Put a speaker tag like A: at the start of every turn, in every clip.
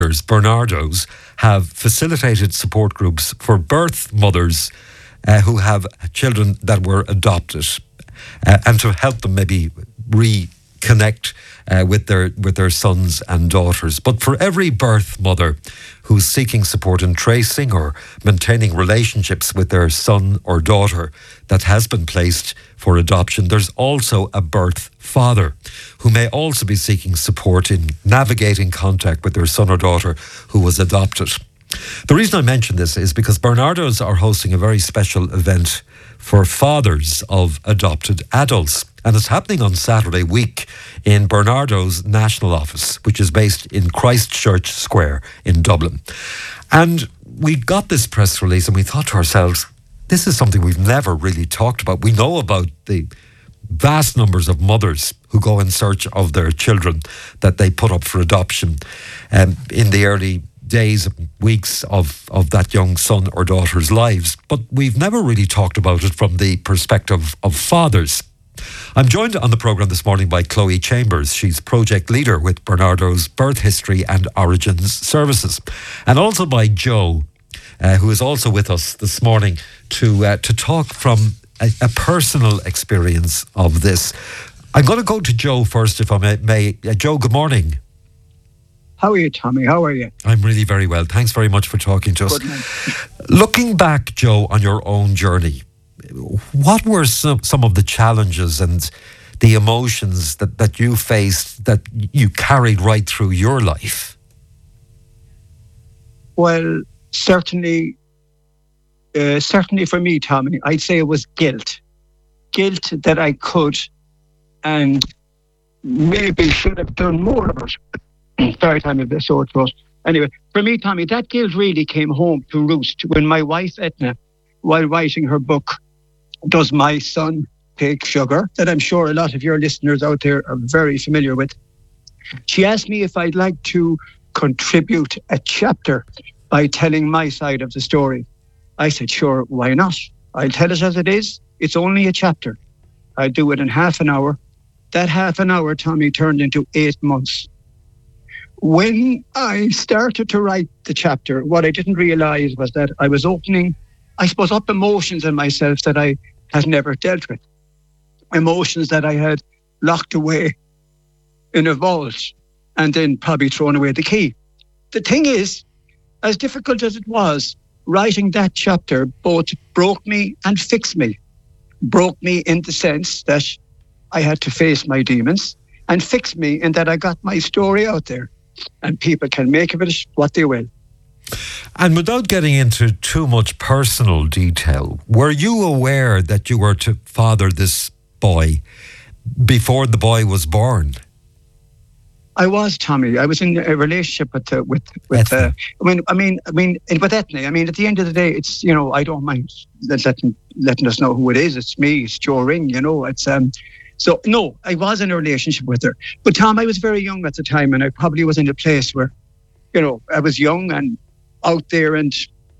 A: Bernardo's, have facilitated support groups for birth mothers who have children that were adopted, and to help them maybe reconnect with their sons and daughters. But for every birth mother who's seeking support in tracing or maintaining relationships with their son or daughter that has been placed for adoption, there's also a birth father who may also be seeking support in navigating contact with their son or daughter who was adopted. The reason I mention this is because Bernardo's are hosting a very special event for fathers of adopted adults. And it's happening on Saturday week in Bernardo's national office, which is based in Christchurch Square in Dublin. And we got this press release and we thought to ourselves, this is something we've never really talked about. We know about the vast numbers of mothers who go in search of their children that they put up for adoption in the early days, weeks of that young son or daughter's lives. But we've never really talked about it from the perspective of fathers. I'm joined on the programme this morning by Chloe Chambers. She's project leader with Bernardo's Birth History and Origins Services. And also by Joe, who is also with us this morning to talk from a personal experience of this. I'm going to go to Joe first, if I may. Joe, good morning.
B: How are you, Tommy? How are you?
A: I'm really very well. Thanks very much for talking to us.
B: Good, man.
A: Looking back, Joe, on your own journey, what were some of the challenges and the emotions that you faced, that you carried right through your life?
B: Well, certainly for me, Tommy, I'd say it was guilt. Guilt that I could and maybe should have done more of it. Sorry, Tommy, a bit sore throat. Anyway, for me, Tommy, that guilt really came home to roost when my wife, Etna, while writing her book, Does My Son Take Sugar?, that I'm sure a lot of your listeners out there are very familiar with, she asked me if I'd like to contribute a chapter by telling my side of the story. I said, sure, why not? I'll tell it as it is. It's only a chapter. I'll do it in half an hour. That half an hour, Tommy, turned into 8 months. When I started to write the chapter, what I didn't realise was that I was opening, I suppose, up emotions in myself that I had never dealt with. Emotions that I had locked away in a vault and then probably thrown away the key. The thing is, as difficult as it was, writing that chapter both broke me and fixed me. Broke me in the sense that I had to face my demons, and fixed me in that I got my story out there. And people can make of it what they will.
A: And without getting into too much personal detail, were you aware that you were to father this boy before the boy was born?
B: I was, Tommy. I was in a relationship with Ethne. With Ethne. I mean, at the end of the day, it's, I don't mind letting us know who it is. It's me. It's Joe Ring. It's So, no, I was in a relationship with her. But, Tom, I was very young at the time, and I probably was in a place where, I was young and out there, and,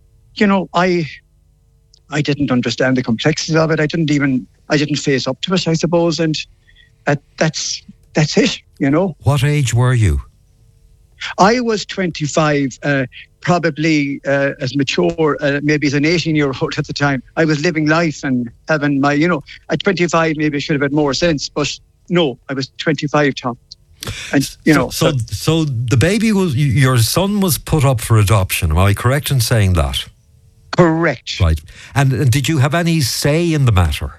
B: I didn't understand the complexities of it. I didn't face up to it, I suppose, and that's it,
A: What age were you?
B: I was 25, probably as mature, maybe as an 18-year-old at the time. I was living life and having my, at 25, maybe I should have had more sense. But no, I was 25, Tom. And,
A: So the baby your son was put up for adoption. Am I correct in saying that?
B: Correct.
A: Right. And did you have any say in the matter?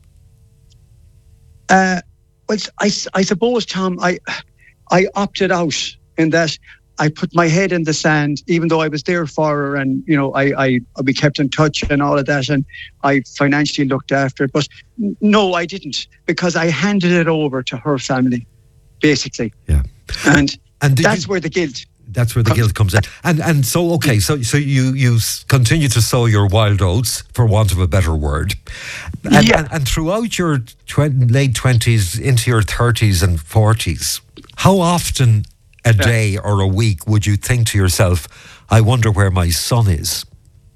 B: Well, I suppose, Tom, I opted out in that I put my head in the sand, even though I was there for her, and we kept in touch and all of that, and I financially looked after it. But no, I didn't, because I handed it over to her family, basically. Yeah, and that's where the guilt.
A: That's where the guilt comes in. And so, okay, so you continue to sow your wild oats, for want of a better word. And throughout your late 20s into your 30s and 40s, how often a day or a week would you think to yourself, I wonder where my son is?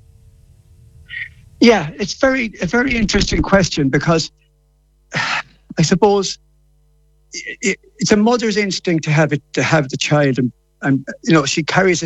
B: Yeah, it's a very interesting question, because I suppose it's a mother's instinct to have the child and and she carries a